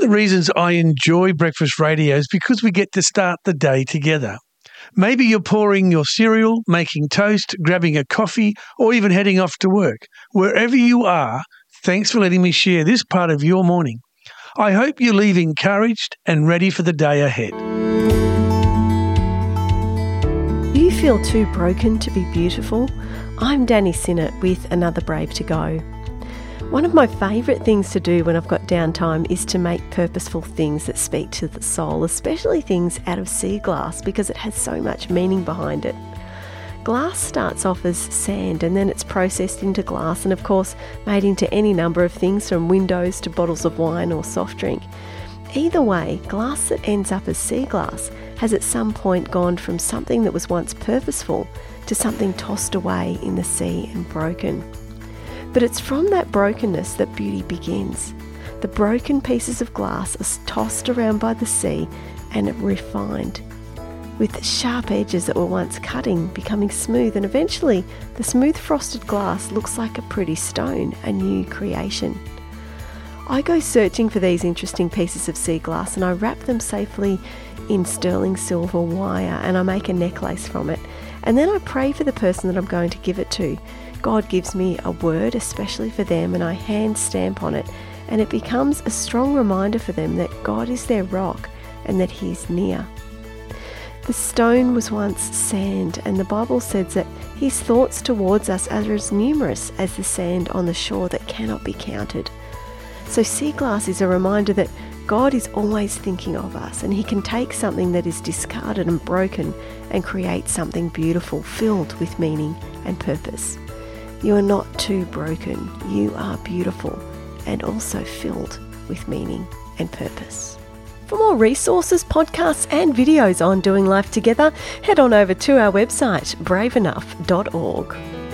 the reasons I enjoy breakfast radio is because we get to start the day together. Maybe you're pouring your cereal, making toast, grabbing a coffee, or even heading off to work. Wherever you are, thanks for letting me share this part of your morning. I hope you leave encouraged and ready for the day ahead. Do you feel too broken to be beautiful? I'm Danny Sinnott with Another Brave to Go. One of my favourite things to do when I've got downtime is to make purposeful things that speak to the soul, especially things out of sea glass because it has so much meaning behind it. Glass starts off as sand and then it's processed into glass and of course made into any number of things from windows to bottles of wine or soft drink. Either way, glass that ends up as sea glass has at some point gone from something that was once purposeful to something tossed away in the sea and broken. But it's from that brokenness that beauty begins. The broken pieces of glass are tossed around by the sea and refined, with sharp edges that were once cutting becoming smooth, and eventually the smooth frosted glass looks like a pretty stone, a new creation. I go searching for these interesting pieces of sea glass and I wrap them safely in sterling silver wire and I make a necklace from it. And then I pray for the person that I'm going to give it to. God gives me a word especially for them and I hand stamp on it, and it becomes a strong reminder for them that God is their rock and that He's near. The stone was once sand, and the Bible says that His thoughts towards us are as numerous as the sand on the shore that cannot be counted. So sea glass is a reminder that God is always thinking of us, and He can take something that is discarded and broken and create something beautiful, filled with meaning and purpose. You are not too broken. You are beautiful and also filled with meaning and purpose. For more resources, podcasts and videos on doing life together, head on over to our website, braveenough.org.